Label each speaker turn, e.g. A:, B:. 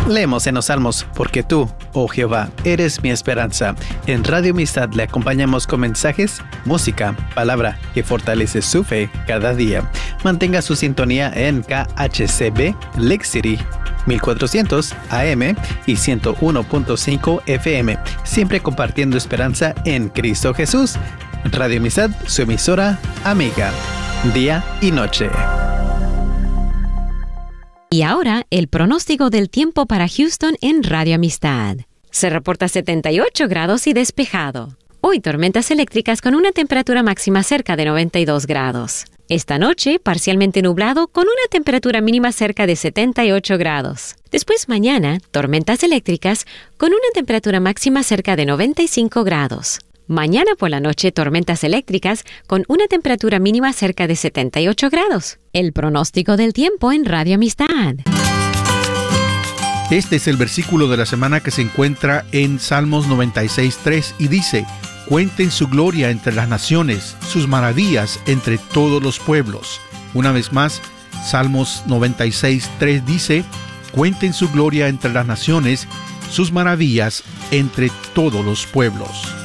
A: Leemos en los Salmos, porque tú, oh Jehová, eres mi esperanza. En Radio Amistad le acompañamos con mensajes, música, palabra que fortalece su fe cada día. Mantenga su sintonía en KHCB Lake City 1400 AM y 101.5 FM, siempre compartiendo esperanza en Cristo Jesús. Radio Amistad, su emisora amiga, día y noche.
B: Y ahora, el pronóstico del tiempo para Houston en Radio Amistad. Se reporta 78 grados y despejado. Hoy tormentas eléctricas con una temperatura máxima cerca de 92 grados. Esta noche, parcialmente nublado con una temperatura mínima cerca de 78 grados. Después mañana, tormentas eléctricas con una temperatura máxima cerca de 95 grados. Mañana por la noche, tormentas eléctricas con una temperatura mínima cerca de 78 grados. El pronóstico del tiempo en Radio Amistad.
C: Este es el versículo de la semana que se encuentra en Salmos 96:3 y dice: Cuenten su gloria entre las naciones, sus maravillas entre todos los pueblos. Una vez más, Salmos 96:3 dice: Cuenten su gloria entre las naciones, sus maravillas entre todos los pueblos.